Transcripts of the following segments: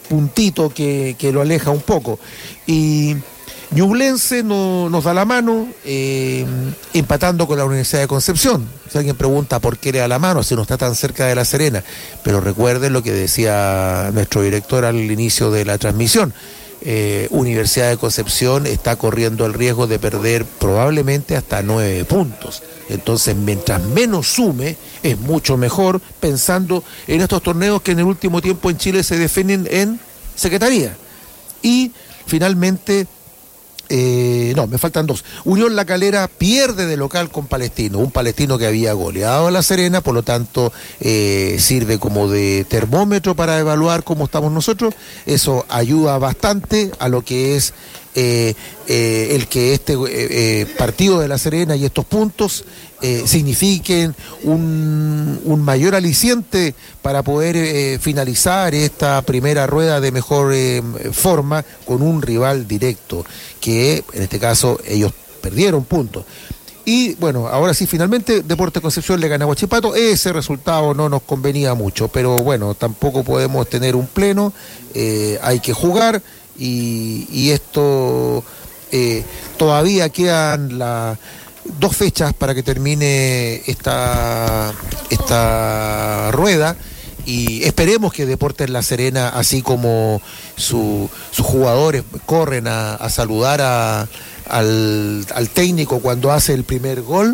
puntito que lo aleja un poco. Y Ñublense nos da la mano, empatando con la Universidad de Concepción. Si alguien pregunta por qué le da la mano, si no está tan cerca de La Serena. Pero recuerden lo que decía nuestro director al inicio de la transmisión. Universidad de Concepción está corriendo el riesgo de perder probablemente hasta 9 puntos. Entonces, mientras menos sume, es mucho mejor, pensando en estos torneos que en el último tiempo en Chile se definen en secretaría. Y finalmente, me faltan 2. Unión La Calera pierde de local con Palestino, un Palestino que había goleado a La Serena, por lo tanto sirve como de termómetro para evaluar cómo estamos nosotros. Eso ayuda bastante a lo que es el que este partido de La Serena y estos puntos signifiquen un mayor aliciente para poder finalizar esta primera rueda de mejor forma con un rival directo, que en este caso ellos perdieron puntos. Y bueno, ahora sí, finalmente Deportes Concepción le gana a Huachipato. Ese resultado no nos convenía mucho, pero bueno, tampoco podemos tener un pleno, hay que jugar y esto todavía quedan 2 fechas para que termine esta rueda, y esperemos que Deportes La Serena, así como sus jugadores corren a saludar al técnico cuando hace el primer gol,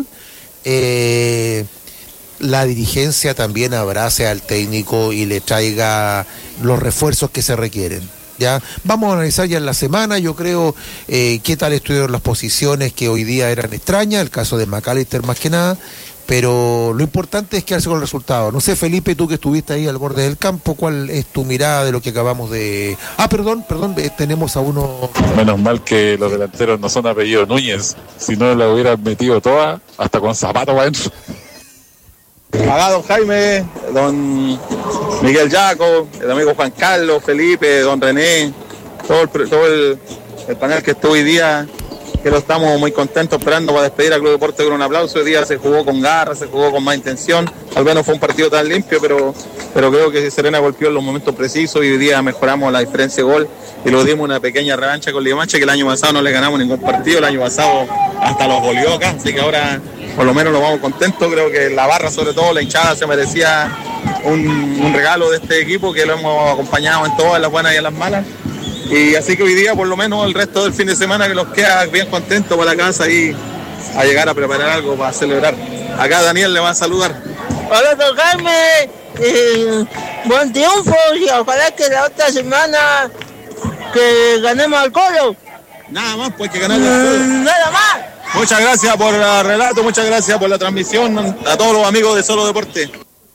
la dirigencia también abrace al técnico y le traiga los refuerzos que se requieren. Ya vamos a analizar ya en la semana, yo creo, qué tal estuvieron las posiciones que hoy día eran extrañas, el caso de McAllister más que nada, pero lo importante es quedarse con el resultado. No sé, Felipe, tú que estuviste ahí al borde del campo, ¿cuál es tu mirada de lo que acabamos de... perdón, tenemos a uno... Menos mal que los delanteros no son apellido Núñez, si no la hubieran metido todas, hasta con zapatos adentro. Acá don Jaime, don Miguel Jaco, el amigo Juan Carlos, Felipe, don René, todo el panel que estuvo hoy día, que lo estamos muy contentos esperando para despedir al Club Deportes con un aplauso. Hoy día se jugó con garra, se jugó con más intención, al menos fue un partido tan limpio, pero creo que Serena golpeó en los momentos precisos y hoy día mejoramos la diferencia de gol y lo dimos una pequeña revancha con Limache, que el año pasado no le ganamos ningún partido, el año pasado hasta los goleó acá, así que ahora por lo menos nos vamos contentos. Creo que la barra, sobre todo la hinchada, se merecía un regalo de este equipo, que lo hemos acompañado en todas las buenas y en las malas. Y así que hoy día, por lo menos el resto del fin de semana, que nos queda bien contentos para la casa y a llegar a preparar algo para celebrar. Acá Daniel le va a saludar. Hola, don Jaime. Buen triunfo y ojalá que la otra semana que ganemos al Colo. Nada más, pues que ganar al Colo. Nada más. Muchas gracias por el relato, muchas gracias por la transmisión a todos los amigos de Solo Deporte.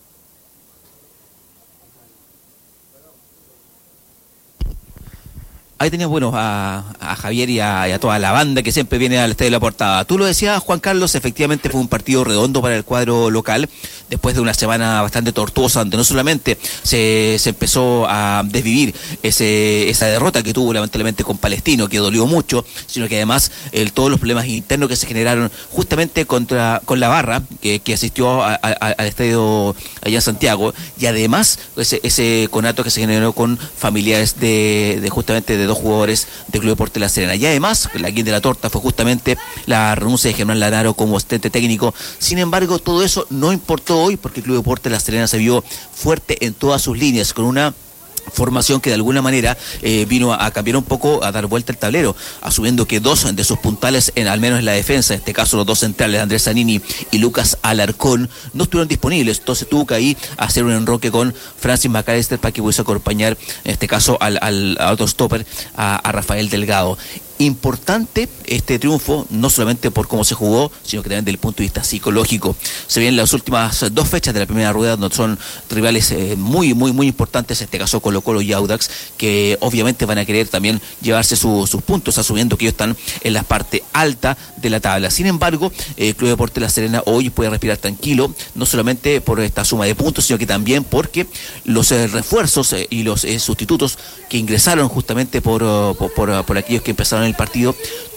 Ahí teníamos, bueno, a Javier y a toda la banda que siempre viene al Estadio de la Portada. Tú lo decías, Juan Carlos, efectivamente fue un partido redondo para el cuadro local, después de una semana bastante tortuosa, donde no solamente se empezó a desvivir esa derrota que tuvo lamentablemente con Palestino, que dolió mucho, sino que además todos los problemas internos que se generaron justamente con la barra que asistió al estadio allá en Santiago, y además ese conato que se generó con familiares de justamente de dos jugadores del Club Deportes La Serena. Y además, la guinda de la torta fue justamente la renuncia de Germán Lanaro como asistente técnico. Sin embargo, todo eso no importó hoy, porque el Club Deportes La Serena se vio fuerte en todas sus líneas, con una formación que de alguna manera vino a cambiar un poco, a dar vuelta el tablero, asumiendo que 2 de sus puntales, al menos en la defensa, en este caso los 2 centrales, Andrés Zanini y Lucas Alarcón, no estuvieron disponibles. Entonces tuvo que ahí hacer un enroque con Francis McAllister para que pudiese acompañar, en este caso al otro stopper, a Rafael Delgado. Importante este triunfo, no solamente por cómo se jugó, sino que también desde el punto de vista psicológico. Se vienen las últimas 2 fechas de la primera rueda, donde son rivales muy importantes, en este caso Colo-Colo y Audax, que obviamente van a querer también llevarse sus puntos, asumiendo que ellos están en la parte alta de la tabla. Sin embargo, el Club Deportes La Serena hoy puede respirar tranquilo, no solamente por esta suma de puntos, sino que también porque los refuerzos y los sustitutos que ingresaron justamente por aquellos que empezaron el partido,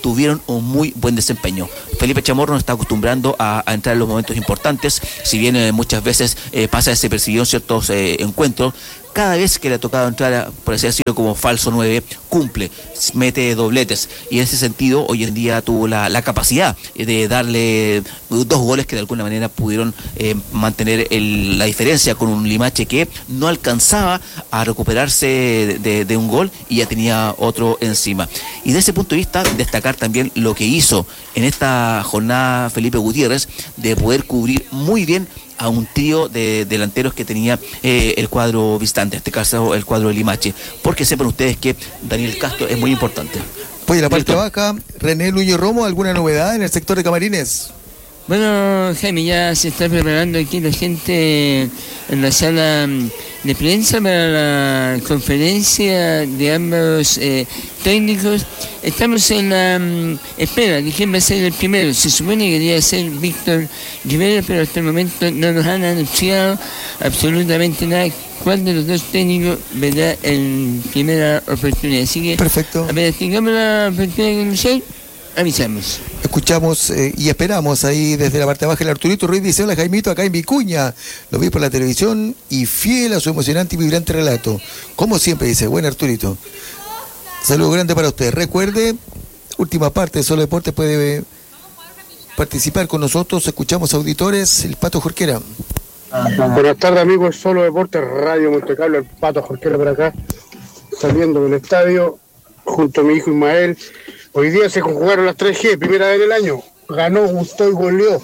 tuvieron un muy buen desempeño. Felipe Chamorro nos está acostumbrando a entrar en los momentos importantes, si bien muchas veces pasa desapercibido en ciertos encuentros. Cada vez que le ha tocado entrar, por así decirlo, como falso 9, cumple, mete dobletes. Y en ese sentido, hoy en día tuvo la capacidad de darle 2 goles que de alguna manera pudieron mantener la diferencia con un Limache que no alcanzaba a recuperarse de un gol y ya tenía otro encima. Y de ese punto de vista, destacar también lo que hizo en esta jornada Felipe Gutiérrez, de poder cubrir muy bien a un trío de delanteros que tenía el cuadro visitante, en este caso el cuadro de Limache, porque sepan ustedes que Daniel Castro es muy importante. Oye, la parte baja, René Luño Romo, ¿alguna novedad en el sector de camarines? Bueno, Jaime, ya se está preparando aquí la gente en la sala de prensa para la conferencia de ambos técnicos. Estamos en la espera de quién va a ser el primero. Se supone que debería ser Víctor Rivera, pero hasta el momento no nos han anunciado absolutamente nada. ¿Cuál de los dos técnicos verá en primera oportunidad? Así que, perfecto. Apenas tengamos la oportunidad de conocer, avisamos. Escuchamos y esperamos ahí desde la parte baja el Arturito Ruiz dice: hola Jaimito, acá en Vicuña, lo vi por la televisión y fiel a su emocionante y vibrante relato, como siempre. Dice: buen Arturito, saludo grande para usted. Recuerde, última parte de Solo Deportes, puede participar con nosotros. Escuchamos auditores, el Pato Jorquera. Buenas tardes, amigos, Solo Deportes, Radio Montecarlo, el Pato Jorquera por acá, saliendo del estadio junto a mi hijo Ismael. Hoy día se conjugaron las 3G, primera vez en el año. Ganó, gustó y goleó.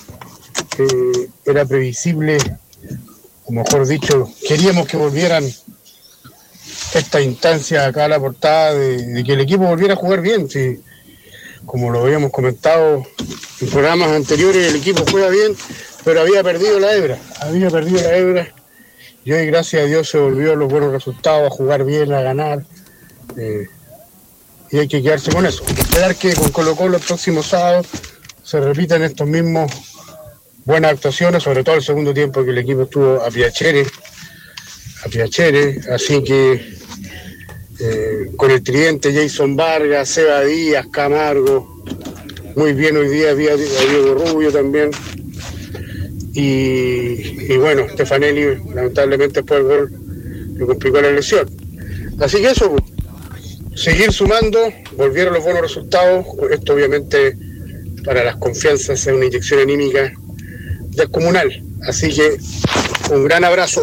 Era previsible, o mejor dicho, queríamos que volvieran esta instancia acá a la portada de que el equipo volviera a jugar bien. Sí, como lo habíamos comentado en programas anteriores, el equipo juega bien, pero había perdido la hebra. Y hoy, gracias a Dios, se volvió a los buenos resultados, a jugar bien, a ganar. Y hay que quedarse con eso. Esperar que con Colo-Colo el próximo sábado se repitan estos mismos buenas actuaciones, sobre todo el segundo tiempo, que el equipo estuvo a piacere. Así que con el tridente Jason Vargas, Seba Díaz, Camargo, muy bien hoy día, había Diego Rubio también. Y bueno, Stefanelli lamentablemente después del gol le complicó la lesión. Así que eso, seguir sumando, volvieron los buenos resultados. Esto obviamente para las confianzas es una inyección anímica descomunal. Así que un gran abrazo.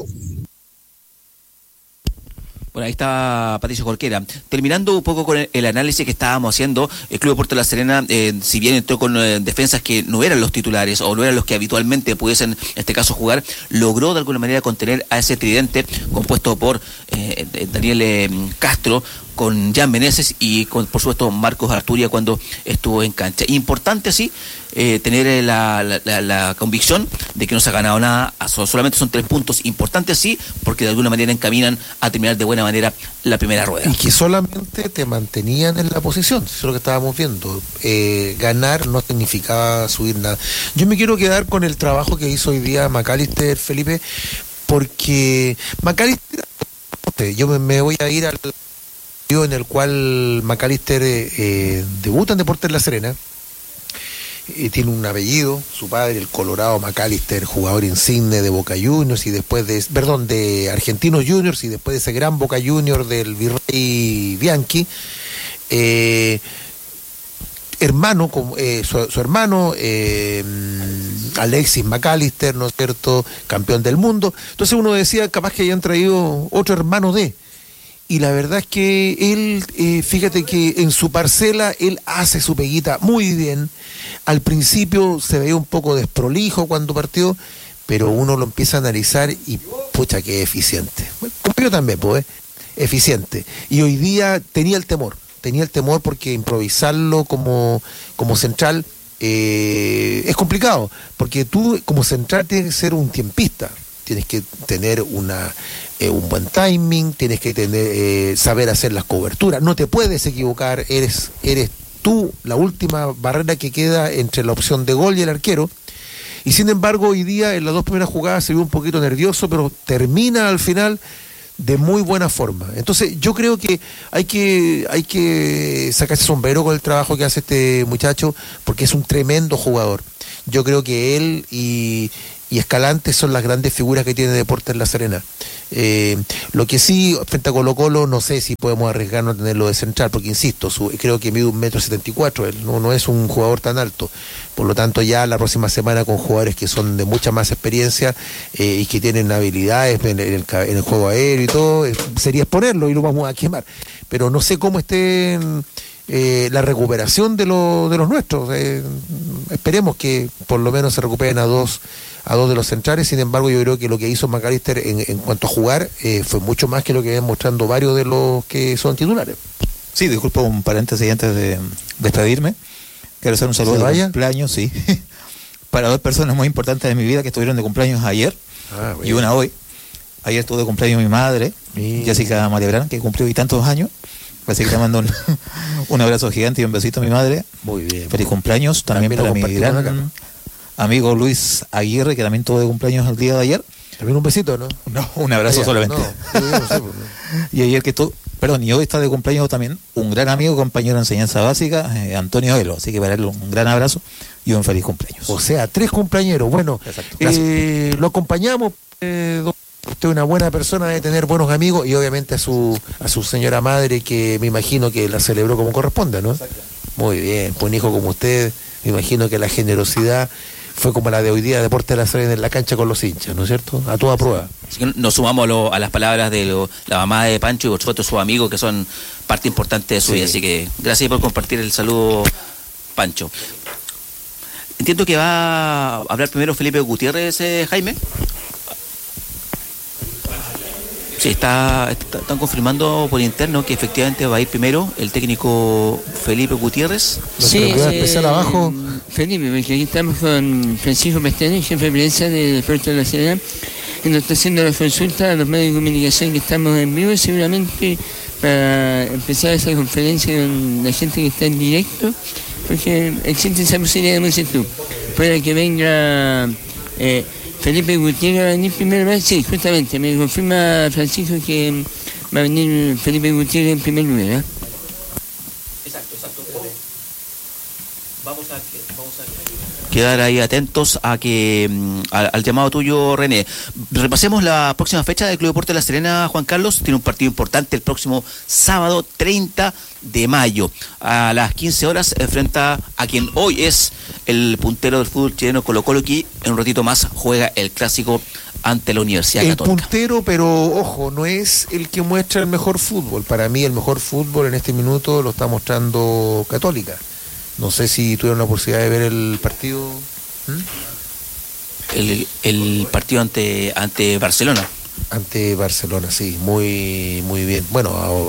Bueno, ahí está Patricio Jorquera. Terminando un poco con el análisis que estábamos haciendo, el Club Deportes La Serena, si bien entró con defensas que no eran los titulares o no eran los que habitualmente pudiesen, en este caso, jugar, logró de alguna manera contener a ese tridente compuesto por Daniel Castro, con Jan Meneses y con, por supuesto, Marcos Arturia cuando estuvo en cancha. Importante, sí, tener la convicción de que no se ha ganado nada, solamente son 3 puntos. Importantes, sí, porque de alguna manera encaminan a terminar de buena manera la primera rueda. Y que solamente te mantenían en la posición, eso es lo que estábamos viendo. Ganar no significaba subir nada. Yo me quiero quedar con el trabajo que hizo hoy día McAllister, Felipe, porque McAllister, yo me voy a ir al en el cual McAllister debuta en Deportes La Serena. Tiene un apellido, su padre, el Colorado McAllister, jugador insigne de Boca Juniors y después de Argentinos Juniors y después de ese gran Boca Juniors del Virrey Bianchi. Hermano, su hermano Alexis McAllister, ¿no es cierto?, campeón del mundo. Entonces uno decía, capaz que hayan traído otro hermano y la verdad es que él, fíjate que en su parcela él hace su peguita muy bien. Al principio se veía un poco desprolijo cuando partió, pero uno lo empieza a analizar y pucha que es eficiente. Bueno, como yo también, pues, eficiente. Y hoy día tenía el temor porque improvisarlo como central es complicado, porque tú como central tienes que ser un tiempista. Tienes que tener un buen timing, tienes que saber hacer las coberturas, no te puedes equivocar, eres tú la última barrera que queda entre la opción de gol y el arquero. Y sin embargo hoy día en las 2 primeras jugadas se vio un poquito nervioso, pero termina al final de muy buena forma. Entonces yo creo que hay que sacarse sombrero con el trabajo que hace este muchacho, porque es un tremendo jugador. Yo creo que él y Escalante son las grandes figuras que tiene Deportes La Serena. Lo que sí, frente a Colo-Colo, no sé si podemos arriesgarnos a tenerlo de central, porque insisto, creo que mide 1,74 m, él no es un jugador tan alto. Por lo tanto, ya la próxima semana con jugadores que son de mucha más experiencia y que tienen habilidades en el juego aéreo y todo, sería exponerlo y lo vamos a quemar. Pero no sé cómo esté la recuperación de los nuestros. Esperemos que por lo menos se recuperen a dos de los centrales. Sin embargo, yo creo que lo que hizo McAllister en cuanto a jugar fue mucho más que lo que ven mostrando varios de los que son titulares. Sí, disculpa un paréntesis antes de despedirme. Quiero hacer un saludo de cumpleaños, sí, para 2 personas muy importantes de mi vida que estuvieron de cumpleaños ayer y una hoy. Ayer estuvo de cumpleaños mi madre, Jessica María Brán, que cumplió y tantos años. Así que te mando un abrazo gigante y un besito a mi madre. Muy bien. Feliz cumpleaños también para mi gran amigo Luis Aguirre, que también tuvo de cumpleaños el día de ayer. También un besito, ¿no? No, un abrazo solamente. Y ayer y hoy está de cumpleaños también un gran amigo, compañero de enseñanza básica, Antonio Elo. Así que para él un gran abrazo y un feliz cumpleaños. O sea, 3 cumpleañeros. Bueno, lo acompañamos. Usted es una buena persona, de tener buenos amigos y obviamente a su señora madre, que me imagino que la celebró como corresponde, ¿no? Exacto. Muy bien, pues un hijo como usted, me imagino que la generosidad fue como la de hoy día, Deportes de La Serena en la cancha con los hinchas, ¿no es cierto? A toda prueba. Así que nos sumamos a las palabras de la mamá de Pancho y por supuesto sus amigos, que son parte importante de su vida. Así que gracias por compartir el saludo, Pancho. Entiendo que va a hablar primero Felipe Gutiérrez, Jaime. Sí, están confirmando por interno que efectivamente va a ir primero el técnico Felipe Gutiérrez. Sí, empezar abajo. Felipe, porque aquí estamos con Francisco Pestene, jefe de prensa de Deportes de La Serena, que nos está haciendo la consulta a los medios de comunicación que estamos en vivo, seguramente para empezar esa conferencia con la gente que está en directo, porque existe esa posibilidad, como dices tú, para que venga Felipe Gutiérrez va a venir primero. Sí, justamente, me confirma Francisco que va a venir Felipe Gutiérrez en primer lugar, ¿eh? Exacto. Vamos a quedar ahí atentos a que al llamado tuyo, René. Repasemos la próxima fecha del Club Deportes La Serena, Juan Carlos. Tiene un partido importante el próximo sábado 30 de mayo. A las 15 horas enfrenta a quien hoy es el puntero del fútbol chileno, Colo-Colo, que en un ratito más juega el clásico ante la Universidad Católica. El puntero, pero ojo, no es el que muestra el mejor fútbol. Para mí el mejor fútbol en este minuto lo está mostrando Católica. No sé si tuvieron la posibilidad de ver el partido. El partido ante Barcelona. Ante Barcelona, sí, muy bien. Bueno,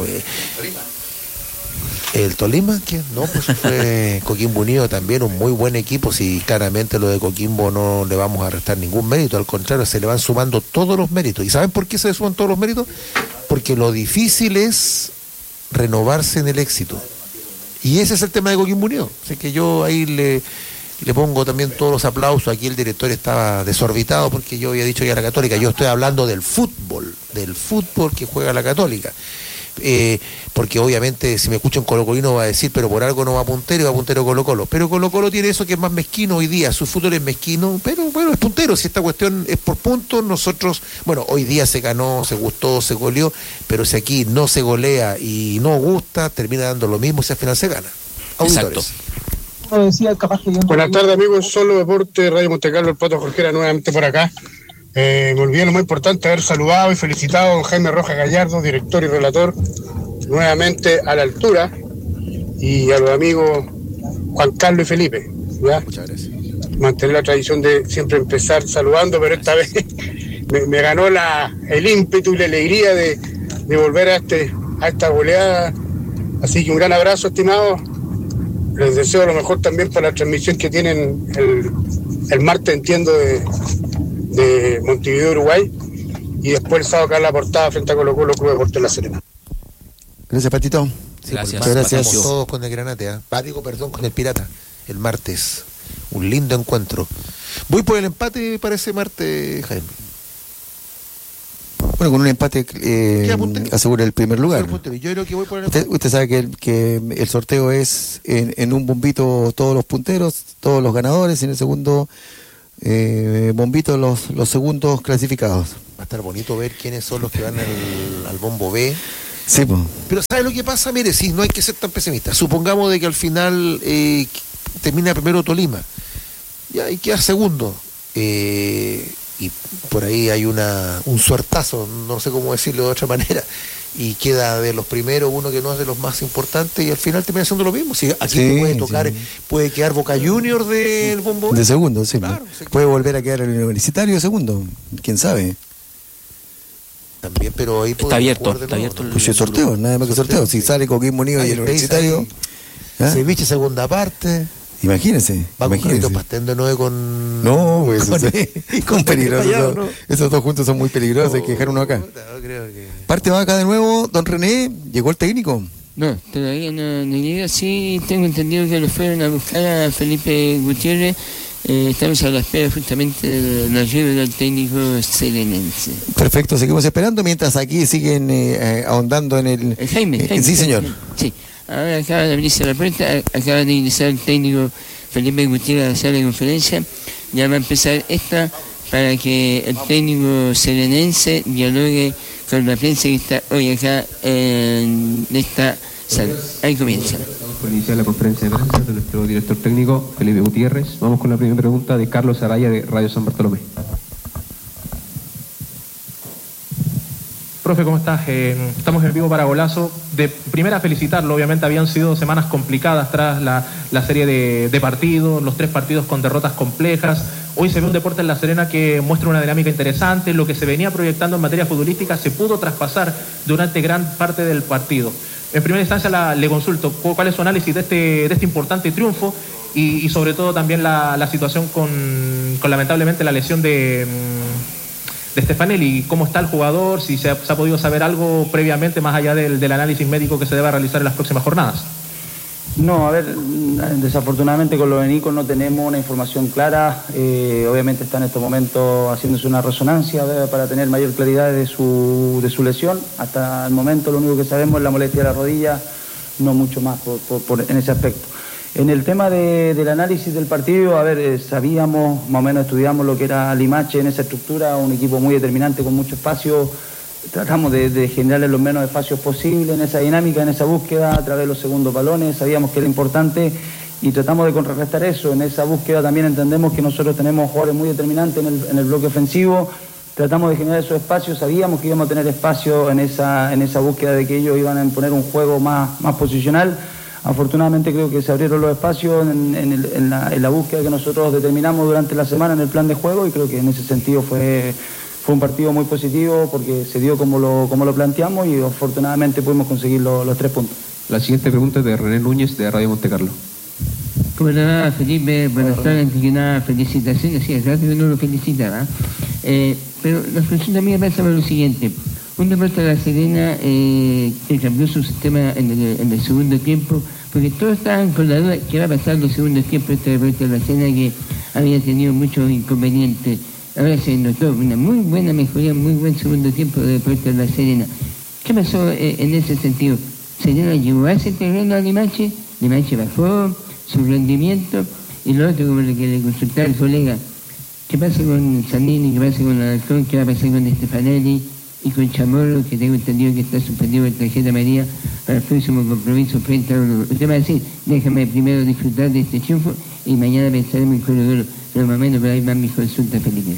el Tolima, ¿quién? No, pues fue Coquimbo Unido también, un muy buen equipo. Sí, claramente lo de Coquimbo no le vamos a restar ningún mérito, al contrario, se le van sumando todos los méritos. ¿Y saben por qué se le suman todos los méritos? Porque lo difícil es renovarse en el éxito. Y ese es el tema de Coquimbo Unido. Así que yo ahí le pongo también todos los aplausos. Aquí el director estaba desorbitado porque yo había dicho ya la Católica. Yo estoy hablando del fútbol que juega la Católica. Porque obviamente si me escuchan colocolino va a decir, pero por algo no va puntero y va puntero Colo-Colo. Pero Colo-Colo tiene eso que es más mezquino hoy día, su fútbol es mezquino, pero bueno, es puntero. Si esta cuestión es por puntos, nosotros, bueno, hoy día se ganó, se gustó, se goleó, pero si aquí no se golea y no gusta, termina dando lo mismo si al final se gana. Auditores. Exacto. Buenas tardes, amigos, Solo Deporte, Radio Montecarlo, el Pato Jorquera nuevamente por acá. Me olvidé lo más importante, haber saludado y felicitado a don Jaime Rojas Gallardo, director y relator, nuevamente a la altura, y a los amigos Juan Carlos y Felipe, ¿ya? Muchas gracias. Mantener la tradición de siempre empezar saludando, pero esta vez me ganó el ímpetu y la alegría de volver a esta goleada. Así que un gran abrazo, estimados. Les deseo lo mejor también para la transmisión que tienen el martes, entiendo, de Montevideo, Uruguay, y después el sábado acá en la portada frente a Colo-Colo, Club Deportes La Serena. Gracias, Patito. Sí, gracias. Muchas gracias. Estamos todos con el Granate, con el Pirata, el martes. Un lindo encuentro. Voy por el empate para ese martes, Jaime. Bueno, con un empate asegura el primer lugar. Yo creo que voy por usted sabe que el sorteo es en un bombito todos los punteros, todos los ganadores, y en el segundo bombito los segundos clasificados. Va a estar bonito ver quiénes son los que van al bombo B. Sí, pues. Pero ¿sabe lo que pasa? Mire, sí, no hay que ser tan pesimista. Supongamos de que al final termina primero Tolima. Ya, y queda segundo. Y por ahí hay un suertazo, no sé cómo decirlo de otra manera, y queda de los primeros uno que no es de los más importantes, y al final termina siendo lo mismo. Si aquí puede tocar, puede quedar Boca Junior del bombo de segundo, sí, claro, sí. Puede volver a quedar el Universitario de segundo, quién sabe. También, pero ahí está abierto el sorteo, nada más que sorteo. Si sale Coquimbo Unido y el Universitario, Ceviche segunda parte. Imagínense. Va con Carlitos Pastén de nuevo con... No, pues con peligrosos. ¿No? Esos dos juntos son muy peligrosos, hay que dejar uno acá. Creo que... Parte va acá de nuevo, don René, ¿llegó el técnico? No, todavía no llega. Sí, tengo entendido que lo fueron a buscar a Felipe Gutiérrez. Estamos a la espera justamente de la ayuda del técnico serenense. Perfecto, seguimos esperando mientras aquí siguen ahondando en el... Jaime. Sí, señor. Sí. Ahora acaba de abrirse la puerta, acaba de ingresar el técnico Felipe Gutiérrez a la sala de conferencia. Ya va a empezar esta para que el técnico serenense dialogue con la prensa que está hoy acá en esta sala. Ahí comienza. Vamos a iniciar la conferencia de prensa de nuestro director técnico Felipe Gutiérrez. Vamos con la primera pregunta de Carlos Araya de Radio San Bartolomé. Profe, ¿cómo estás? Estamos en vivo para Golazo. De primera, felicitarlo. Obviamente habían sido semanas complicadas tras la serie de partidos, los 3 partidos con derrotas complejas. Hoy se ve un Deportes La Serena que muestra una dinámica interesante. Lo que se venía proyectando en materia futbolística se pudo traspasar durante gran parte del partido. En primera instancia le consulto cuál es su análisis de este importante triunfo y sobre todo también la situación con lamentablemente la lesión de Stefanelli. ¿Cómo está el jugador? Si se ha podido saber algo previamente más allá del análisis médico que se deba realizar en las próximas jornadas. No, a ver, desafortunadamente con lo de Nico no tenemos una información clara. Obviamente está en estos momentos haciéndose una resonancia para tener mayor claridad de su lesión. Hasta el momento lo único que sabemos es la molestia de la rodilla, no mucho más en ese aspecto. En el tema del análisis del partido, a ver, sabíamos, más o menos estudiamos lo que era Limache en esa estructura, un equipo muy determinante con mucho espacio. Tratamos de generarle los menos espacios posibles en esa dinámica, en esa búsqueda, a través de los segundos balones. Sabíamos que era importante y tratamos de contrarrestar eso. En esa búsqueda también entendemos que nosotros tenemos jugadores muy determinantes en el bloque ofensivo. Tratamos de generar esos espacios, sabíamos que íbamos a tener espacio en esa búsqueda de que ellos iban a imponer un juego más posicional. Afortunadamente creo que se abrieron los espacios en la búsqueda que nosotros determinamos durante la semana en el plan de juego, y creo que en ese sentido fue un partido muy positivo porque se dio como lo planteamos y afortunadamente pudimos conseguir los 3 puntos. La siguiente pregunta es de René Núñez de Radio Monte Carlo. ¿Cómo le va, Felipe? Buenas tardes, antes que nada, felicitaciones. Sí, acá que uno lo felicita, pero la consulta mía pasa por lo siguiente. Un Deportes La Serena que cambió su sistema en el segundo tiempo, porque todos estaban con la duda qué va a pasar en los segundos tiempos este Deportes La Serena, que había tenido muchos inconvenientes. Ahora se notó una muy buena mejoría, muy buen segundo tiempo de Deportes La Serena. ¿Qué pasó en ese sentido? Serena llevó a ese terreno a Limache bajó su rendimiento, y lo otro, como le quería consultar al colega, ¿qué pasa con Zanini, qué pasa con Alarcón, qué va a pasar con Stefanelli y con Chamorro, que tengo entendido que está suspendido por tarjeta amarilla para el próximo compromiso frente a uno? Usted va a decir, déjame primero disfrutar de este triunfo y mañana pensaremos en Colo-Colo, pero más o menos por ahí van mis consultas, Felipe.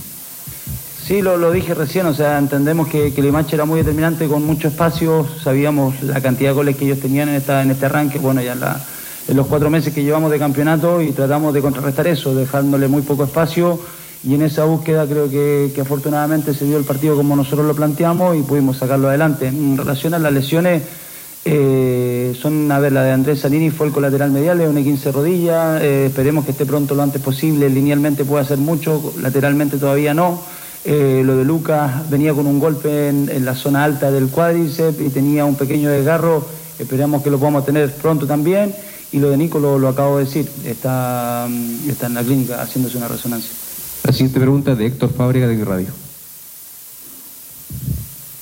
Sí, lo dije recién, o sea, entendemos que Limache era muy determinante con mucho espacio, sabíamos la cantidad de goles que ellos tenían en este arranque, bueno, ya en los 4 meses que llevamos de campeonato, y tratamos de contrarrestar eso, dejándole muy poco espacio, y en esa búsqueda creo que afortunadamente se dio el partido como nosotros lo planteamos y pudimos sacarlo adelante. En relación a las lesiones, la de Andrés Zanini fue el colateral medial, es una 15 rodilla, esperemos que esté pronto lo antes posible, linealmente puede hacer mucho, lateralmente todavía no. Lo de Lucas venía con un golpe en la zona alta del cuádriceps y tenía un pequeño desgarro, esperamos que lo podamos tener pronto también. Y lo de Nico lo acabo de decir, está en la clínica haciéndose una resonancia. La siguiente pregunta es de Héctor Fábrega de Mi Radio.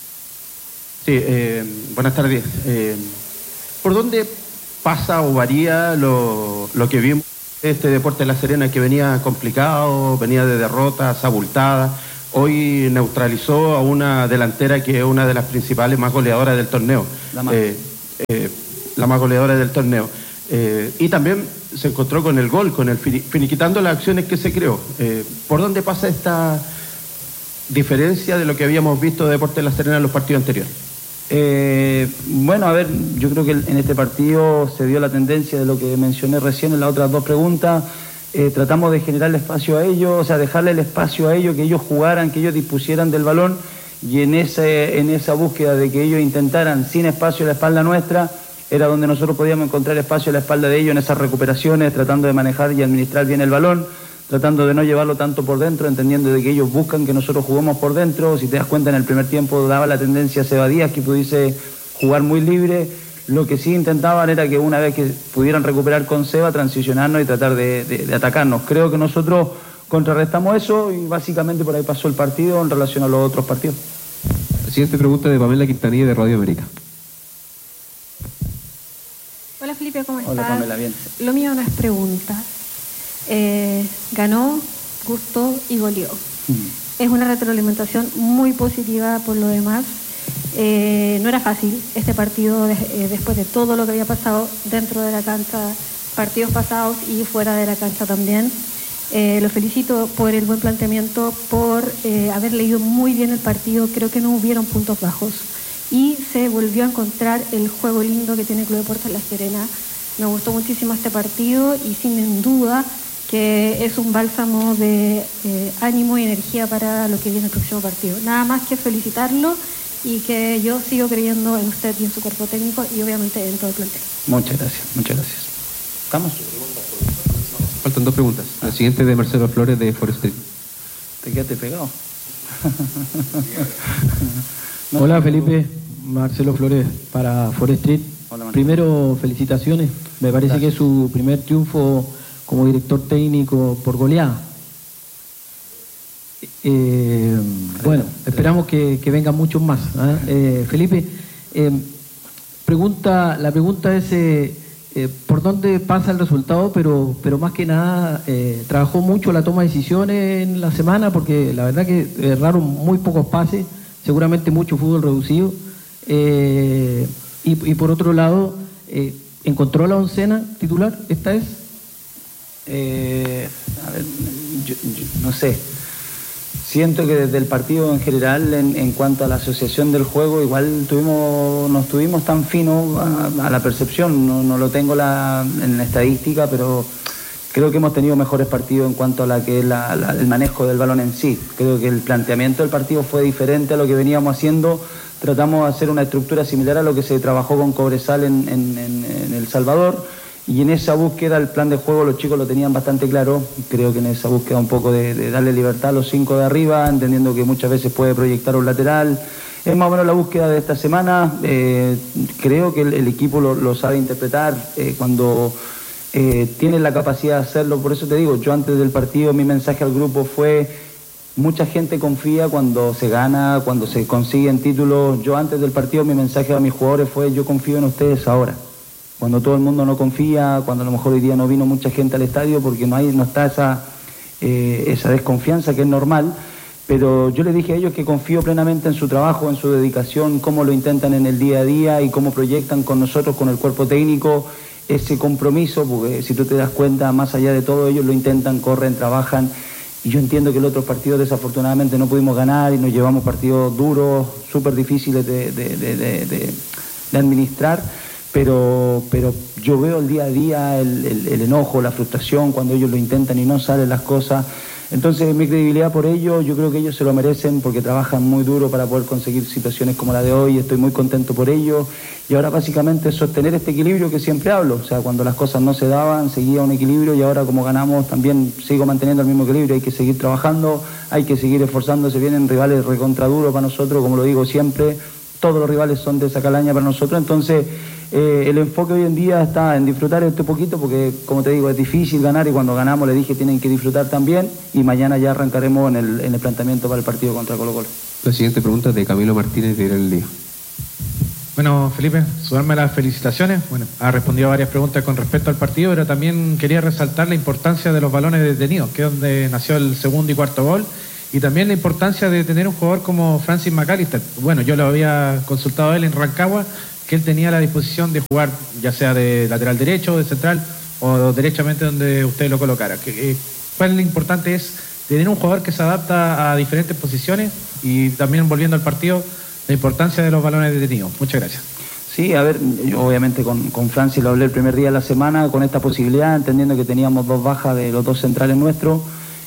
Sí, buenas tardes. ¿Por dónde pasa o varía lo que vimos este Deportes La Serena, que venía complicado, venía de derrotas abultadas? Hoy neutralizó a una delantera que es una de las principales más goleadoras del torneo. La más goleadora del torneo. Y también se encontró con el gol, con el finiquitando las acciones que se creó. ¿Por dónde pasa esta diferencia de lo que habíamos visto de Deportes La Serena en los partidos anteriores? Bueno, a ver, yo creo que en este partido se dio la tendencia de lo que mencioné recién en las otras dos preguntas. Tratamos de generar espacio a ellos, o sea, dejarle el espacio a ellos, que ellos jugaran, que ellos dispusieran del balón, y en esa búsqueda de que ellos intentaran sin espacio a la espalda nuestra, era donde nosotros podíamos encontrar espacio a la espalda de ellos en esas recuperaciones, tratando de manejar y administrar bien el balón, tratando de no llevarlo tanto por dentro, entendiendo de que ellos buscan que nosotros juguemos por dentro. Si te das cuenta, en el primer tiempo daba la tendencia a Seba Díaz que pudiese jugar muy libre. Lo que sí intentaban era que una vez que pudieran recuperar con Seba, transicionarnos y tratar de atacarnos. Creo que nosotros contrarrestamos eso y básicamente por ahí pasó el partido en relación a los otros partidos. La siguiente pregunta de Pamela Quintanilla de Radio América. Hola Felipe, ¿cómo estás? Hola Pamela, bien. Lo mío no es pregunta. Ganó, gustó y goleó. Es una retroalimentación muy positiva por lo demás. No era fácil este partido después de todo lo que había pasado dentro de la cancha, partidos pasados y fuera de la cancha también. Lo felicito por el buen planteamiento, por haber leído muy bien el partido. Creo que no hubieron puntos bajos y se volvió a encontrar el juego lindo que tiene el Club Deportes La Serena. Me gustó muchísimo este partido y sin duda que es un bálsamo de ánimo y energía para lo que viene el próximo partido. Nada más que felicitarlo y que yo sigo creyendo en usted y en su cuerpo técnico y obviamente en todo el plantel. Muchas gracias, muchas gracias. ¿Estamos? Faltan dos preguntas. La siguiente de Marcelo Flores de Forest Street. ¿Te quedaste pegado? Hola Felipe, Marcelo Flores para Forest Street. Hola, primero, felicitaciones. Me parece Gracias. que es su primer triunfo como director técnico por goleada. Bueno, esperamos que vengan muchos más. Felipe, la pregunta es por dónde pasa el resultado, pero más que nada trabajó mucho la toma de decisiones en la semana, porque la verdad que erraron muy pocos pases, seguramente mucho fútbol reducido. Y por otro lado, ¿encontró la oncena titular esta vez? A ver, yo no sé. Siento que desde el partido en general, en cuanto a la asociación del juego, igual no estuvimos tan finos a la percepción. No lo tengo en la estadística, pero creo que hemos tenido mejores partidos en cuanto a la que es el manejo del balón en sí. Creo que el planteamiento del partido fue diferente a lo que veníamos haciendo. Tratamos de hacer una estructura similar a lo que se trabajó con Cobresal en El Salvador. Y en esa búsqueda, el plan de juego, los chicos lo tenían bastante claro. Creo que en esa búsqueda un poco de darle libertad a los 5 de arriba, entendiendo que muchas veces puede proyectar un lateral. Es más o menos la búsqueda de esta semana. Creo que el equipo lo sabe interpretar cuando tiene la capacidad de hacerlo. Por eso te digo, yo antes del partido mi mensaje al grupo fue: mucha gente confía cuando se gana, cuando se consiguen títulos. Yo antes del partido mi mensaje a mis jugadores fue: yo confío en ustedes ahora. Cuando todo el mundo no confía, cuando a lo mejor hoy día no vino mucha gente al estadio porque no está esa desconfianza que es normal, pero yo les dije a ellos que confío plenamente en su trabajo, en su dedicación, cómo lo intentan en el día a día y cómo proyectan con nosotros, con el cuerpo técnico, ese compromiso, porque si tú te das cuenta, más allá de todo, ellos lo intentan, corren, trabajan, y yo entiendo que los otros partidos desafortunadamente no pudimos ganar y nos llevamos partidos duros, súper difíciles de administrar. Pero yo veo el día a día el enojo, la frustración cuando ellos lo intentan y no salen las cosas. Entonces mi credibilidad por ellos, yo creo que ellos se lo merecen porque trabajan muy duro para poder conseguir situaciones como la de hoy. Estoy muy contento por ellos y ahora básicamente es sostener este equilibrio que siempre hablo. O sea, cuando las cosas no se daban, seguía un equilibrio y ahora como ganamos también sigo manteniendo el mismo equilibrio. Hay que seguir trabajando, hay que seguir esforzándose. Vienen rivales recontraduros para nosotros, como lo digo siempre. Todos los rivales son de esa calaña para nosotros, entonces el enfoque hoy en día está en disfrutar este poquito, porque como te digo, es difícil ganar y cuando ganamos, le dije, tienen que disfrutar también, y mañana ya arrancaremos en el planteamiento para el partido contra Colo-Colo. La siguiente pregunta es de Camilo Martínez de El Día. Bueno, Felipe, sumarme las felicitaciones. Bueno, ha respondido a varias preguntas con respecto al partido, pero también quería resaltar la importancia de los balones detenidos, que es donde nació el segundo y cuarto gol, y también la importancia de tener un jugador como Francis McAllister. Bueno, yo lo había consultado a él en Rancagua, que él tenía la disposición de jugar ya sea de lateral derecho, de central o derechamente donde usted lo colocara. ¿Cuál es lo importante? Es tener un jugador que se adapta a diferentes posiciones, y también volviendo al partido, la importancia de los balones detenidos. Muchas gracias. Sí, a ver, yo obviamente con Francis lo hablé el primer día de la semana, con esta posibilidad, entendiendo que teníamos 2 bajas de los 2 centrales nuestros.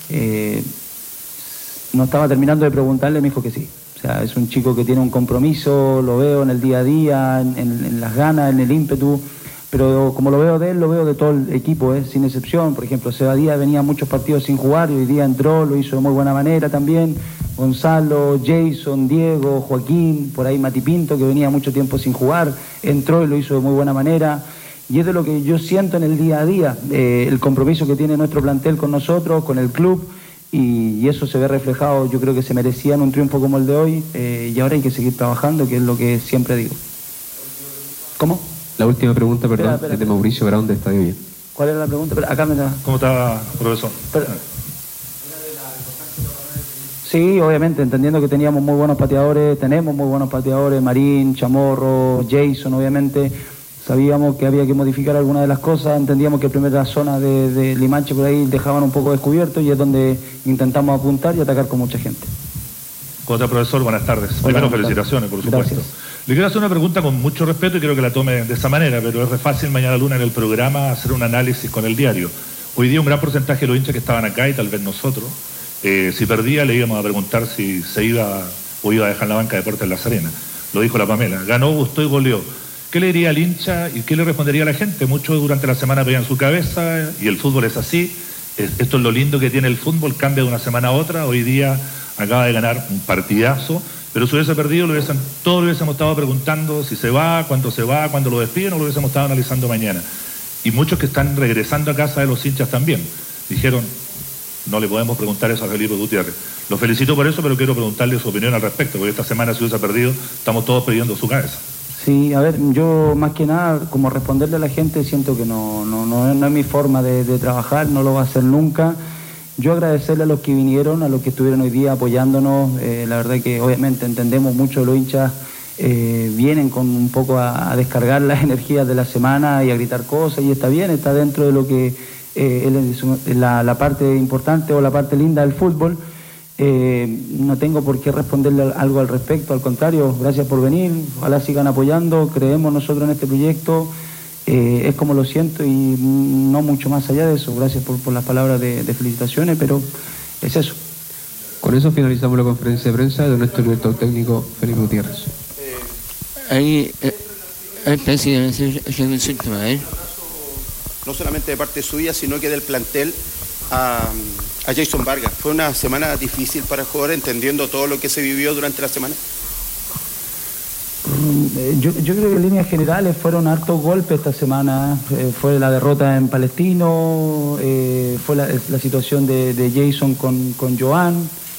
No estaba terminando de preguntarle, me dijo que sí. O sea, es un chico que tiene un compromiso, lo veo en el día a día, en las ganas, en el ímpetu, pero como lo veo de él, lo veo de todo el equipo, sin excepción. Por ejemplo, Seba Díaz venía muchos partidos sin jugar y hoy día entró, lo hizo de muy buena manera también. Gonzalo, Jason, Diego, Joaquín, por ahí Mati Pinto, que venía mucho tiempo sin jugar, entró y lo hizo de muy buena manera. Y es de lo que yo siento en el día a día, el compromiso que tiene nuestro plantel con nosotros, con el club, y eso se ve reflejado. Yo creo que se merecían un triunfo como el de hoy, y ahora hay que seguir trabajando, que es lo que siempre digo. ¿Cómo? La última pregunta, perdón, es de Mauricio Brown de Estadio Bien. ¿Cuál era la pregunta? Acá me da... ¿Cómo está, profesor? Sí, obviamente, entendiendo que teníamos muy buenos pateadores, tenemos muy buenos pateadores, Marín, Chamorro, Jason, obviamente, sabíamos que había que modificar algunas de las cosas, entendíamos que primera zona de Limache por ahí dejaban un poco descubierto, y es donde intentamos apuntar y atacar con mucha gente. ¿Cómo está, profesor? Buenas tardes. Hola, Primero, felicitaciones, por supuesto. Gracias. Le quiero hacer una pregunta con mucho respeto y quiero que la tome de esa manera, pero es re fácil mañana lunes en el programa hacer un análisis con el diario. Hoy día un gran porcentaje de los hinchas que estaban acá, y tal vez nosotros, si perdía le íbamos a preguntar si se iba o iba a dejar la banca de Deportes La Serena. Lo dijo la Pamela. Ganó, gustó y goleó. ¿Qué le diría al hincha y qué le respondería a la gente? Muchos durante la semana pedían su cabeza, y el fútbol es así. Esto es lo lindo que tiene el fútbol, cambia de una semana a otra. Hoy día acaba de ganar un partidazo, pero si hubiese perdido, todos lo hubiésemos estado preguntando si se va, cuándo lo despiden, o lo hubiésemos estado analizando mañana. Y muchos que están regresando a casa de los hinchas también dijeron: no le podemos preguntar eso a Felipe Gutiérrez. Lo felicito por eso, pero quiero preguntarle su opinión al respecto, porque esta semana, si hubiese perdido, estamos todos pidiendo su cabeza. Sí, a ver, yo más que nada, como responderle a la gente, siento que no es mi forma de trabajar, no lo va a hacer nunca. Yo agradecerle a los que vinieron, a los que estuvieron hoy día apoyándonos. La verdad que obviamente entendemos mucho, los hinchas vienen con un poco a descargar las energías de la semana y a gritar cosas, y está bien, está dentro de lo que la parte importante o la parte linda del fútbol. No tengo por qué responderle algo al respecto, al contrario, gracias por venir, ojalá sigan apoyando, creemos nosotros en este proyecto, es como lo siento, y no mucho más allá de eso. Gracias por las palabras de felicitaciones, pero es eso. Con eso finalizamos la conferencia de prensa de nuestro director técnico Felipe Gutiérrez. Ahí parece que no solamente de parte suya, sino que del plantel a Jason Vargas. Fue una semana difícil para el jugador, entendiendo todo lo que se vivió durante la semana. Yo creo que en líneas generales fueron hartos golpes esta semana. Fue la derrota en Palestino, fue la situación de Jason con Joan,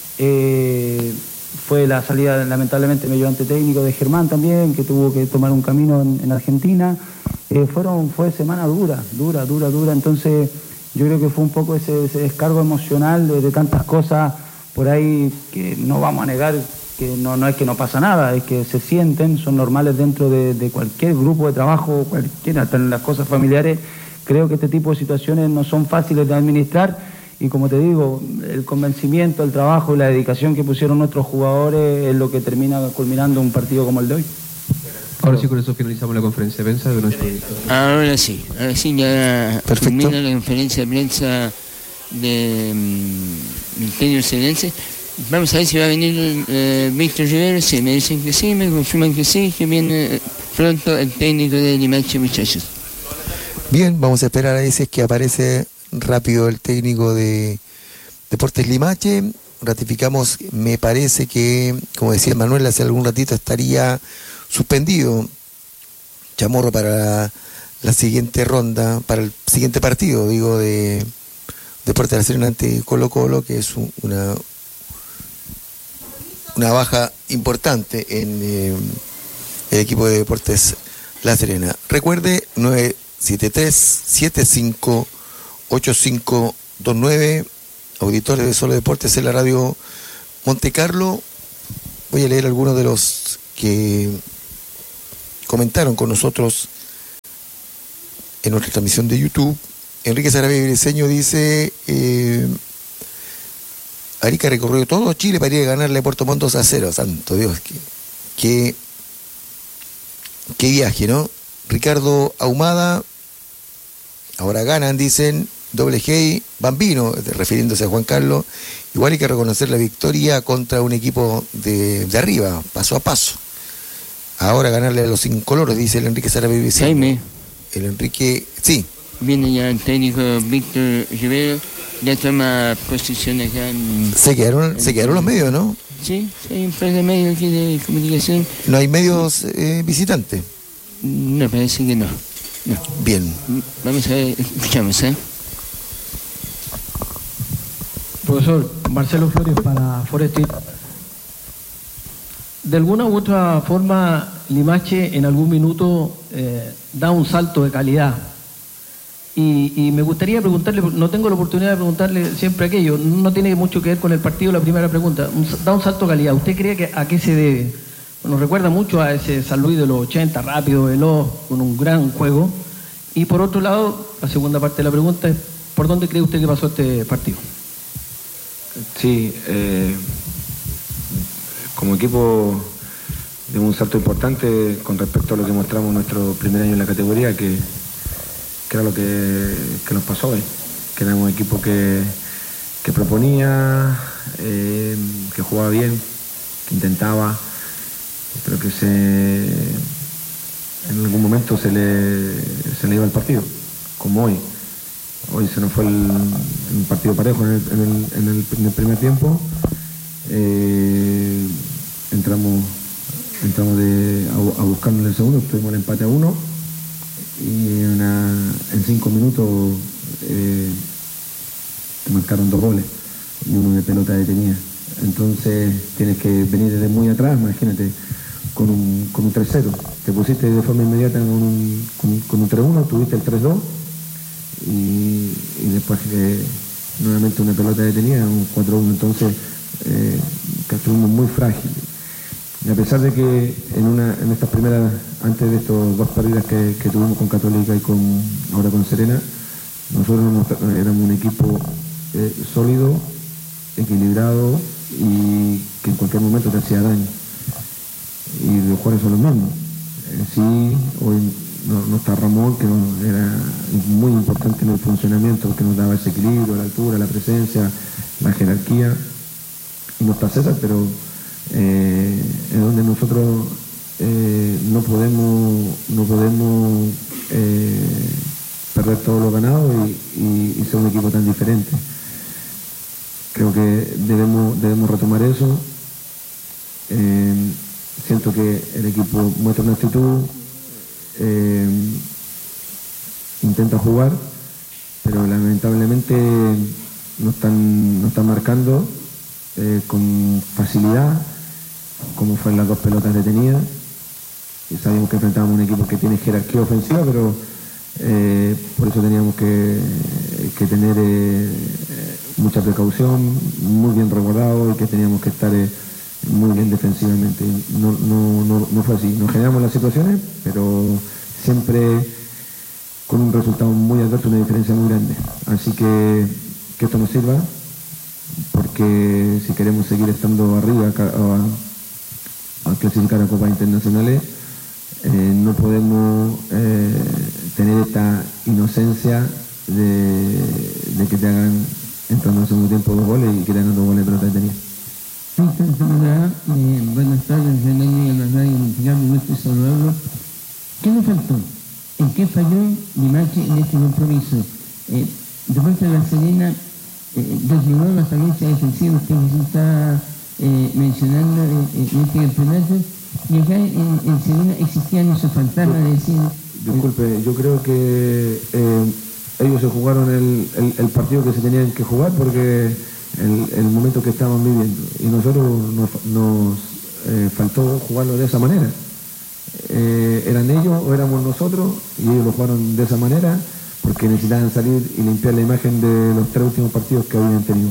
fue la salida, lamentablemente, medio ayudante técnico de Germán también, que tuvo que tomar un camino en Argentina. Fue semana dura. Entonces yo creo que fue un poco ese descargo emocional de tantas cosas por ahí, que no vamos a negar que no es que no pasa nada, es que se sienten, son normales dentro de cualquier grupo de trabajo, hasta en las cosas familiares. Creo que este tipo de situaciones no son fáciles de administrar, y como te digo, el convencimiento, el trabajo y la dedicación que pusieron nuestros jugadores es lo que termina culminando un partido como el de hoy. Ahora sí, con eso finalizamos la conferencia de prensa de nuestro director. Ahora sí, ya termina la conferencia de prensa de Ministerio Celense. Vamos a ver si va a venir Víctor Rivero. Sí, me dicen que sí, me confirman que sí, que viene pronto el técnico de Limache, muchachos. Bien, vamos a esperar a veces que aparece rápido el técnico de Deportes Limache. Ratificamos, me parece que, como decía Manuel hace algún ratito, estaría suspendido Chamorro para la siguiente ronda, para el siguiente partido, digo, de Deportes La Serena ante Colo-Colo, que es una baja importante en el equipo de Deportes La Serena. Recuerde, 973-758529, auditores de Solo Deportes en la radio Monte Carlo. Voy a leer algunos de los que comentaron con nosotros en nuestra transmisión de YouTube. Enrique Sarabia Briceño dice: Arica recorrió todo Chile para ir a ganarle a Puerto Montt 2-0. Santo Dios, qué viaje, ¿no? Ricardo Ahumada: ahora ganan, dicen. Doble G, Bambino, refiriéndose a Juan Carlos. Igual hay que reconocer la victoria contra un equipo de arriba, paso a paso. Ahora ganarle a los incoloros, dice el Enrique Sarabia Briceño. Jaime. El Enrique, sí. Viene ya el técnico Víctor Rivero, ya toma posición acá en... Se quedaron los medios, ¿no? Sí, hay un par de medios aquí de comunicación. ¿No hay medios visitantes? No, parece que no. Bien. Vamos a ver, escuchamos, Profesor Marcelo Flores para Forestit. De alguna u otra forma, Limache en algún minuto da un salto de calidad. Y me gustaría preguntarle, no tengo la oportunidad de preguntarle siempre aquello, no tiene mucho que ver con el partido, la primera pregunta. Da un salto de calidad. ¿Usted cree que a qué se debe? Nos recuerda mucho a ese San Luis de los 80, rápido, veloz, con un gran juego. Y por otro lado, la segunda parte de la pregunta es: ¿por dónde cree usted que pasó este partido? Sí, como equipo dimos un salto importante con respecto a lo que mostramos en nuestro primer año en la categoría, que era lo que nos pasó hoy, que era un equipo que proponía, que jugaba bien, que intentaba, pero que en algún momento se le iba el partido, como hoy. Hoy se nos fue un partido parejo en el primer tiempo. Entramos a buscarnos en el segundo, tuvimos el empate a 1 y en 5 minutos te marcaron 2 goles y uno de pelota detenida. Entonces tienes que venir desde muy atrás, imagínate, con un 3-0. Te pusiste de forma inmediata con un 3-1, tuviste el 3-2. Y después nuevamente una pelota detenida, un 4-1, entonces que estuvimos muy frágiles. Y a pesar de que en estas primeras, antes de estos 2 partidas que tuvimos con Católica y ahora con Serena, nosotros éramos un equipo sólido, equilibrado y que en cualquier momento te hacía daño. Y los jugadores son los mismos. Sí, hoy no está Ramón, que era muy importante en el funcionamiento, que nos daba ese equilibrio, la altura, la presencia, la jerarquía. Y no está César, pero es donde nosotros no podemos perder todo lo ganado y ser un equipo tan diferente. Creo que debemos retomar eso. Siento que el equipo muestra una actitud, intenta jugar, pero lamentablemente no están marcando con facilidad, como fue en las 2 pelotas detenidas. Y sabíamos que enfrentábamos un equipo que tiene jerarquía ofensiva, pero por eso teníamos que tener mucha precaución, muy bien resguardado, y que teníamos que estar muy bien defensivamente. No fue así. Nos generamos las situaciones, pero siempre con un resultado muy adverso, una diferencia muy grande. Así que esto nos sirva, porque si queremos seguir estando arriba a clasificar a Copas Internacionales, no podemos tener esta inocencia de que te hagan, entrando en el segundo tiempo, 2 goles y que te hagan 2 goles de pelota detenida. Buenas tardes, Fernando de la radio Mundial, me gusta saludarlo. ¿Qué nos faltó? ¿En qué falló Limache en este compromiso? Deportes de La Serena desligó la falencia defensiva que se está mencionando en este campeonato, y acá en Serena existían esos fantasmas de decir... Disculpe, yo creo que ellos se jugaron el partido que se tenían que jugar, porque el momento que estaban viviendo, y nosotros nos faltó jugarlo de esa manera. eran ellos o éramos nosotros, y ellos lo jugaron de esa manera porque necesitaban salir y limpiar la imagen de los 3 últimos partidos que habían tenido.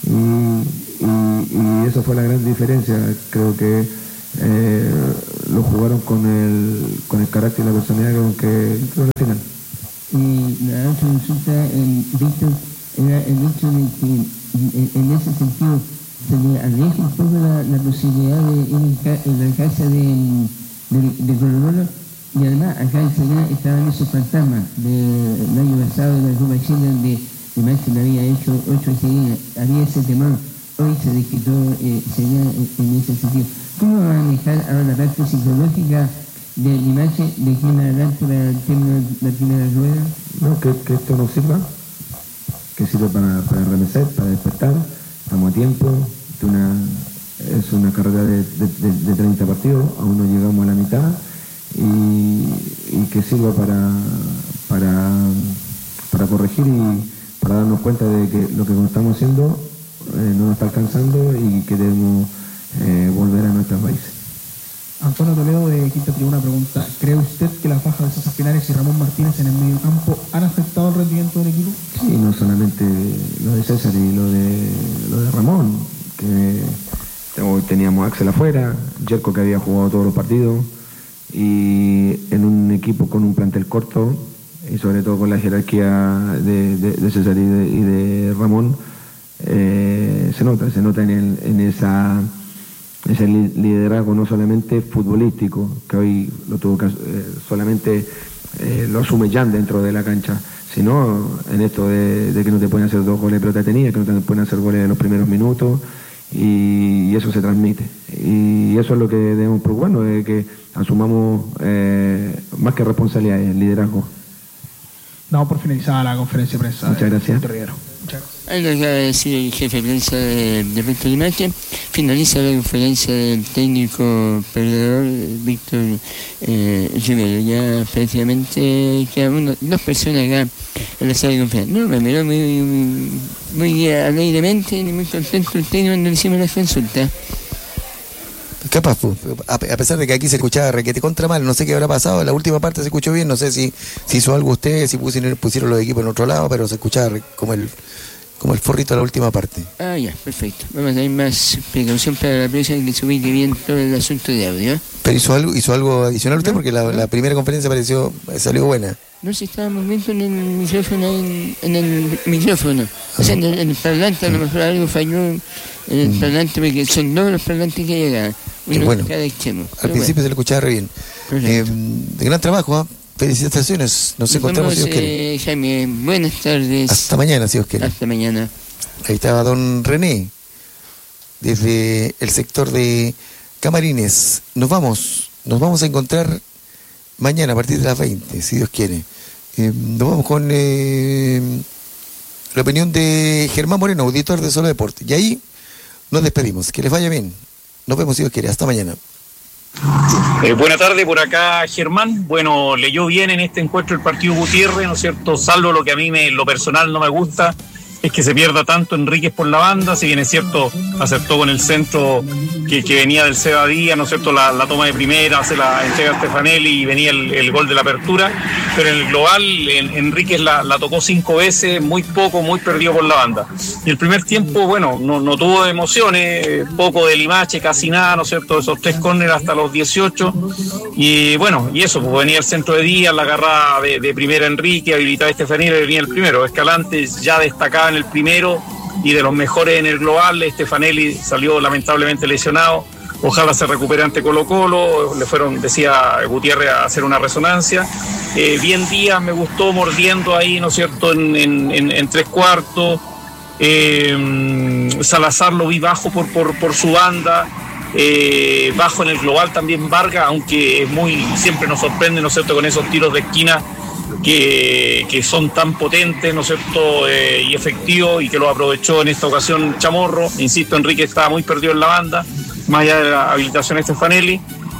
Y eso fue la gran diferencia. Creo que lo jugaron con el carácter y la personalidad con que entró en la final. Y la otra consulta, Víctor, era el hecho de que en ese sentido se le aleja un poco la posibilidad de ir en la casa de Colo-Colo, y además acá en Serena estaban esos fantasmas del año pasado de la Copa Chile, donde Limache le había hecho 8 seguidas, había ese temor, hoy se desquitó Serena en ese sentido. ¿Cómo va a manejar ahora la parte psicológica de Limache de aquí en adelante para el término de la primera rueda? No, que esto nos sirva, que sirva para remecer, para despertar. Estamos a tiempo, es una carrera de 30 partidos, aún no llegamos a la mitad, y que sirva para corregir y para darnos cuenta de que lo que estamos haciendo no nos está alcanzando y que debemos volver a nuestras raíces. Antonio Toledo de Quinta Tribuna pregunta: ¿cree usted que las bajas de César Pinares y Ramón Martínez en el medio campo han afectado el rendimiento del equipo? Sí, no solamente lo de César y lo de Ramón, que teníamos a Axel afuera, Jerko que había jugado todos los partidos, y en un equipo con un plantel corto y sobre todo con la jerarquía de César y de Ramón, se nota en ese liderazgo no solamente futbolístico, que hoy lo tuvo que solamente lo asume Jan dentro de la cancha, sino en esto de que no te pueden hacer 2 goles de pelota detenida, que no te pueden hacer goles en los primeros minutos, y eso se transmite. Y eso es lo que debemos preocuparnos, de que asumamos más que responsabilidades, el liderazgo. Damos por finalizada la conferencia de prensa. Muchas gracias. Ahí lo acaba de decir el jefe de prensa de Víctor Limache. Finaliza la conferencia del técnico perdedor Víctor Rivero. Ya prácticamente quedan 2 personas acá en la sala de conferencia. No, me miró muy alegremente y muy contento el técnico cuando le hicimos la consulta. Capaz, a pesar de que aquí se escuchaba requete contra mal, no sé qué habrá pasado, la última parte se escuchó bien, no sé si hizo algo ustedes, si pusieron los equipos en otro lado, pero se escuchaba como el forrito de la última parte. Ah, ya, perfecto. Vamos a tener más precaución para la próxima, que se ubique bien todo el asunto de audio. ¿Pero hizo algo adicional usted? Porque la primera conferencia salió buena. No, si estábamos viendo en el micrófono. O sea, en el parlante, a lo mejor algo falló en el parlante, porque son 2 los parlantes que llegaban. Uno bueno, cada extremo. Al principio se le escuchaba re bien. De gran trabajo, ¿eh? Felicitaciones. Nos encontramos, si Dios quiere. Jaime, buenas tardes. Hasta mañana, si Dios quiere. Hasta mañana. Ahí estaba don René, desde el sector de Camarines. Nos vamos a encontrar mañana a partir de las 20, si Dios quiere. Nos vamos con la opinión de Germán Moreno, auditor de Solo Deporte. Y ahí nos despedimos. Que les vaya bien. Nos vemos, si Dios quiere. Hasta mañana. Buena tarde, por acá Germán. Bueno, leyó bien en este encuentro el partido Gutiérrez, ¿no es cierto? Salvo lo que a mí lo personal no me gusta, es que se pierda tanto Enríquez por la banda. Si bien es cierto, acertó con el centro que venía del Seba Díaz, ¿no es cierto? La toma de primera, hace la entrega a Stefanelli y venía el gol de la apertura, pero en el global Enríquez la tocó 5 veces, muy poco, muy perdido por la banda. Y el primer tiempo, bueno, no tuvo emociones, poco de Limache, casi nada, ¿no es cierto? Esos 3 córneres hasta los 18, y bueno, y eso, pues venía el centro de Díaz, la agarrada de primera Enrique, habilitaba a Stefanelli, venía el primero. Escalante ya destacaba en el primero y de los mejores en el global. Stefanelli salió lamentablemente lesionado, ojalá se recupere ante Colo-Colo. Le fueron, decía Gutiérrez, a hacer una resonancia. Bien Díaz me gustó mordiendo ahí, ¿no es cierto?, en 3/4. Salazar lo vi bajo por su banda, bajo en el global también Vargas, aunque siempre nos sorprende, ¿no es cierto?, con esos tiros de esquina que son tan potentes, ¿no es cierto?, y efectivos, y que lo aprovechó en esta ocasión Chamorro. Insisto, Enrique estaba muy perdido en la banda, más allá de la habilitación de Stefanelli.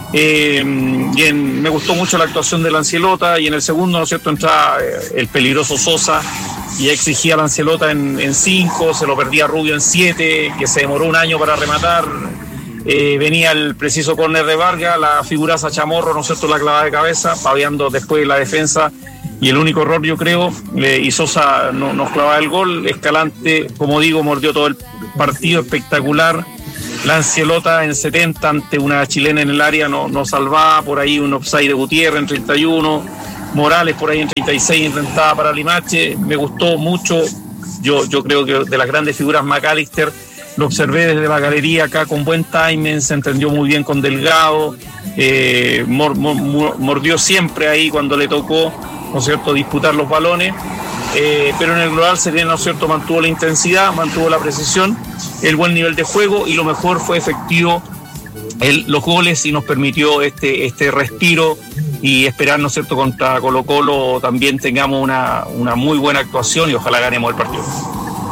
Me gustó mucho la actuación de Lancielota, y en el segundo, ¿no es cierto?, entraba el peligroso Sosa y exigía a Lancielota en 5, se lo perdía Rubio en 7, que se demoró un año para rematar. venía el preciso córner de Vargas, la figuraza Chamorro, ¿no es cierto?, la clavada de cabeza, paveando después la defensa, y el único error, yo creo, y Sosa nos clavaba el gol. Escalante, como digo, mordió todo el partido, espectacular. Lancielota en 70 ante una chilena en el área no salvaba, por ahí un offside de Gutiérrez en 31, Morales por ahí en 36 intentaba para Limache. Me gustó mucho, yo creo que de las grandes figuras McAllister, lo observé desde la galería acá con buen timing, se entendió muy bien con Delgado, mordió siempre ahí cuando le tocó, ¿no es cierto?, disputar los balones. Pero en el global Serena, ¿no es cierto?, mantuvo la intensidad, mantuvo la precisión, el buen nivel de juego, y lo mejor fue efectivo los goles, y nos permitió este respiro y esperar, ¿no es cierto?, contra Colo-Colo también tengamos una muy buena actuación y ojalá ganemos el partido.